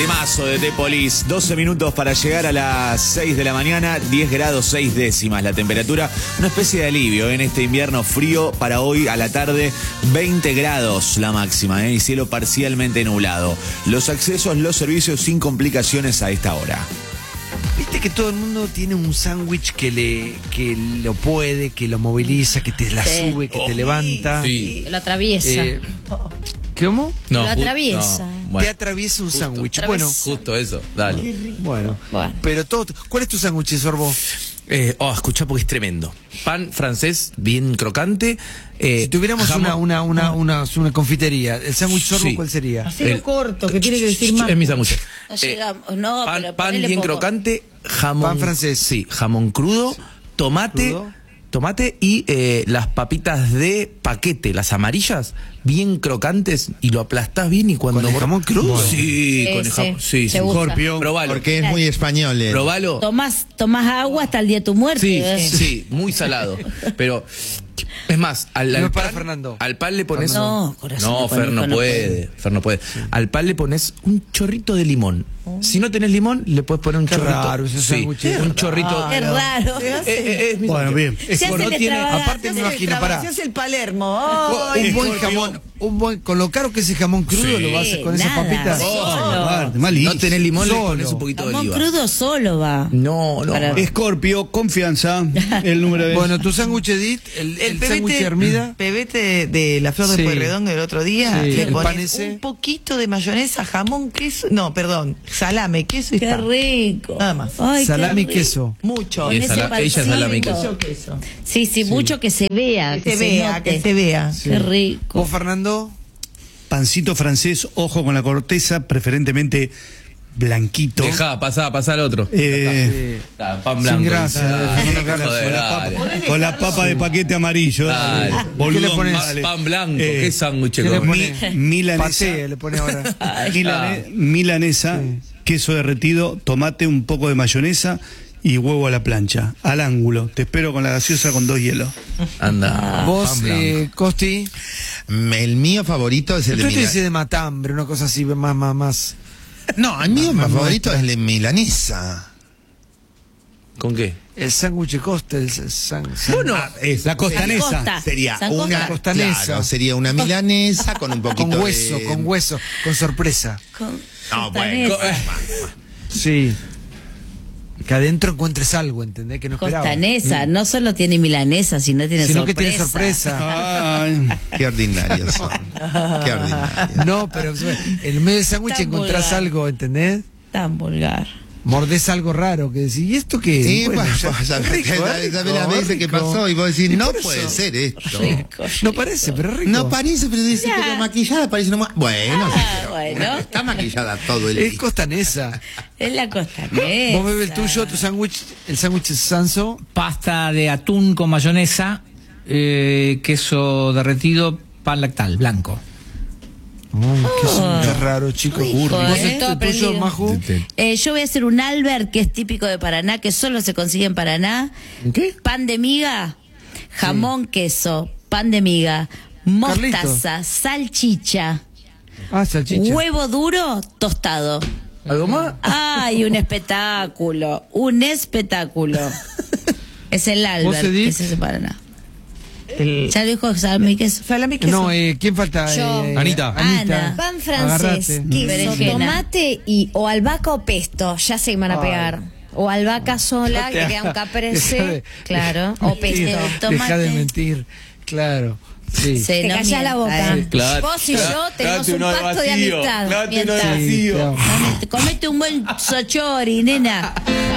Temazo de The Police. 12 minutos para llegar a las 6 de la mañana, 10 grados 6 décimas la temperatura. Una especie de alivio en este invierno frío. Para hoy a la tarde, 20 grados la máxima, y cielo parcialmente nublado. Los accesos, los servicios sin complicaciones a esta hora. Viste que todo el mundo tiene un sándwich que lo puede, que lo moviliza, que te la sube, que te levanta. Sí. Lo atraviesa. ¿Cómo? No, lo atraviesa. No, bueno. Te atraviesa un sándwich. Bueno, Justo eso, dale. bueno. Pero todo. ¿Cuál es tu sándwich, Sorbo? Escuchá porque es tremendo. Pan francés bien crocante. Si tuviéramos una confitería, ¿el sándwich Sorbo Sí. cuál sería? Hacelo corto, que tiene que decir más. Es mi sándwich. No llegamos. No, pero Pan ponele bien poco. crocante, jamón. Pan francés. Sí, jamón crudo, tomate. Tomate y las papitas de paquete, las amarillas, bien crocantes, y lo aplastás bien y cuando... ¿Con el jamón crudo? Sí, con el jamón. Sí, se usa. Scorpio. Probalo. Porque es muy español. Probalo. Tomás agua hasta el día de tu muerte. Sí, muy salado. Pero, es más, al No es para pan, Fernando. al pan le pones... No, corazón, No, Fer no puede. Fer no puede. Al pan le pones un chorrito de limón. Si no tenés limón, le puedes poner un Qué chorrito. raro ese sándwich. Un chorrito. Es raro. Bueno, bien. Se hace el extravagante. Aparte me imagino, pará. Se hace el Palermo. Un buen jamón, con lo caro que es ese jamón crudo, lo vas a hacer con esas nada. papitas. No tenés limón, le Solo. pones un poquito de Jamón oliva. crudo solo va. No. Para- Scorpio, confianza, el número de... Bueno, tu sándwich Edith, el sándwich Hermida. pebete de la flor de Sí. Pueyrredón del otro día, Sí, le el pan pones ese. un poquito de mayonesa, jamón, queso, no, perdón, salame, queso y Qué está. rico. Nada más. Ay, Salami y qué rico. queso. Mucho. Y Con es ese ella es salami y pancito. queso. Sí, mucho que se vea. Que se vea, note. que se vea. Qué rico. ¿Vos, Fernando? Pancito francés, ojo con la corteza, preferentemente blanquito. Dejá, pasá al otro. Pan blanco. Sin grasa. Joder, dale. Con la papa de paquete amarillo. Dale. Boludón, ¿Qué le pones? dale. Pan blanco. ¿Qué sándwich ¿qué le con? pone? Milanesa. Paté, le pone ahora. Milanesa, queso derretido, tomate, un poco de mayonesa y huevo a la plancha, al ángulo. Te espero con la gaseosa con 2 hielos. Anda. Vos, pan blanco. Costi. El mío favorito es el de Yo te milanesa. dice de matambre, una cosa así más. No, el mío más favorito es el de milanesa. ¿Con qué? El sándwich de Costa, Bueno, Es La costanesa. Costa. Sería Sancosta. una costanesa. claro, sería una milanesa con un poquito con hueso, con sorpresa. No, bueno. Sí. Que adentro encuentres algo, ¿entendés? Que no esperaba. Costanesa, no solo tiene milanesa, sino tiene Sino sorpresa. que tiene sorpresa. Ay, Qué ordinarios son. Qué ordinarios. No, pero en medio del sándwich Tan encontrás vulgar. algo, ¿entendés? Tan vulgar. Mordés algo raro que decís, ¿y esto qué? Sí, Bueno, pues, ya- ¿sabes rico, las veces que pasó? Y vos decís, Y no por puede eso. ser esto. Rico. No parece, pero es rico. No parece, pero dice que la maquillada parece nomás. Bueno, sí, pero bueno. está maquillada todo el Es día. Es costanesa. la costanesa. Vos bebés el tuyo, tu sándwich, el sándwich Sanso. Pasta de atún con mayonesa, queso derretido, pan lactal, blanco. Qué raro, chico. Rico, ¿Vos ¿eh? el Todo tuyo, aprendido. Maju? Yo voy a hacer un Albert que es típico de Paraná, que solo se consigue en Paraná. ¿Qué? Pan de miga, jamón, queso, pan de miga, mostaza, salchicha, Ah, salchicha. huevo duro, tostado. ¿Algo más? ¡Ay, un espectáculo! Un espectáculo. Es el Albert, Edith? que es de Paraná. Ya lo dijo salami queso. Salami, queso. No, ¿quién falta? Yo. Anita. Ana. Pan francés, Agarrate. queso, Berenjena. tomate y o albahaca o pesto, ya sé que me van a pegar. O albahaca sola, que queda un Deja caprese, de- claro, o pesto. Deja de mentir, claro. Sí. Se Te no callás la mienta, boca. ¿eh? Claro. Vos y yo tenemos un pacto de amistad. Clávate uno de Mientras- vacío. claro. Comete un buen sochori, nena.